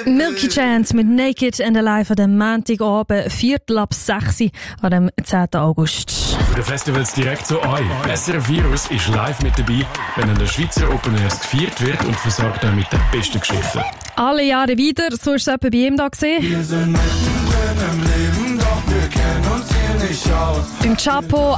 Milky Chance mit Naked and Alive an dem Montagabend, 6:15 an dem 10. August. Für die Festivals direkt zu euch. SRF Virus ist live mit dabei, wenn an der Schweizer Open Airs gefeiert wird und versorgt euch mit den besten Geschichten. Alle Jahre wieder, so ist es etwa bei ihm da gesehen. Wir sind mittendrin im Leben, doch wir kennen uns hier nicht aus. Beim Chapo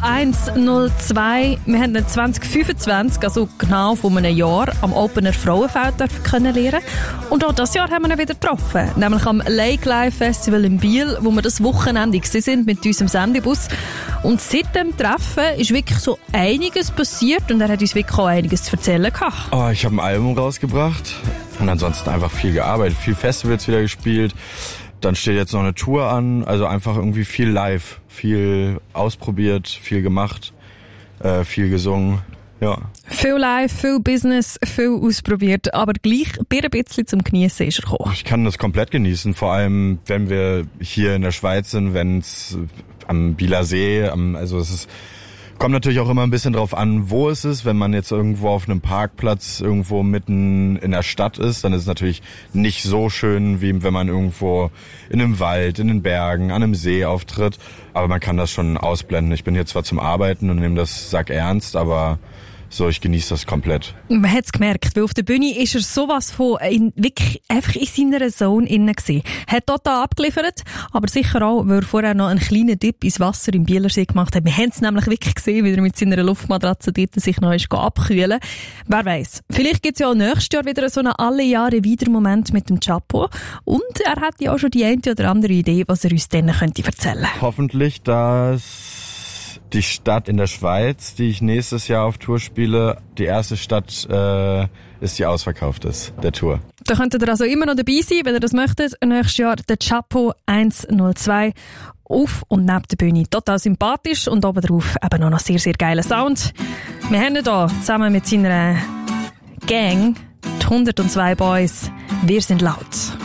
102, wir haben ihn 2025, also genau vor einem Jahr, am Opener Frauenfeld können lernen. Und auch dieses Jahr haben wir ihn wieder getroffen, nämlich am Lake Live Festival in Biel, wo wir das Wochenende gewesen sind mit unserem Sendebus. Und seit dem Treffen ist wirklich so einiges passiert und er hat uns wirklich auch einiges zu erzählen gehabt. Oh, ich habe ein Album rausgebracht und ansonsten einfach viel gearbeitet, viel Festivals wieder gespielt. Dann steht jetzt noch eine Tour an, also einfach irgendwie viel live, viel ausprobiert, viel gemacht, viel gesungen, ja. Viel live, viel Business, viel ausprobiert, aber gleich ein bisschen zum Geniessen ist er gekommen. Ich kann das komplett genießen, vor allem wenn wir hier in der Schweiz sind, wenn es am Bieler See, also es ist... Kommt natürlich auch immer ein bisschen drauf an, wo es ist. Wenn man jetzt irgendwo auf einem Parkplatz irgendwo mitten in der Stadt ist, dann ist es natürlich nicht so schön, wie wenn man irgendwo in einem Wald, in den Bergen, an einem See auftritt. Aber man kann das schon ausblenden. Ich bin hier zwar zum Arbeiten und nehme das sackernst, aber so, ich genieße das komplett. Man hat es gemerkt, weil auf der Bühne ist er sowas von wirklich einfach in seiner Zone innen gewesen. Hat total abgeliefert, aber sicher auch, weil er vorher noch einen kleinen Dip ins Wasser im Bielersee gemacht hat. Wir haben es nämlich wirklich gesehen, wie er mit seiner Luftmatratze dort sich noch ist abkühlen. Wer weiss. Vielleicht gibt es ja auch nächstes Jahr wieder so einen alle Jahre wieder Moment mit dem Chapo. Und er hat ja auch schon die eine oder andere Idee, was er uns dann könnte erzählen. Hoffentlich, dass die Stadt in der Schweiz, die ich nächstes Jahr auf Tour spiele, die erste Stadt ist, die ausverkauft ist, der Tour. Da könntet ihr also immer noch dabei sein, wenn ihr das möchtet. Nächstes Jahr der Chapo 102 auf und neben der Bühne. Total sympathisch und oben drauf eben auch noch sehr, sehr geiler Sound. Wir haben ihn hier zusammen mit seiner Gang, die 102 Boys. Wir sind laut.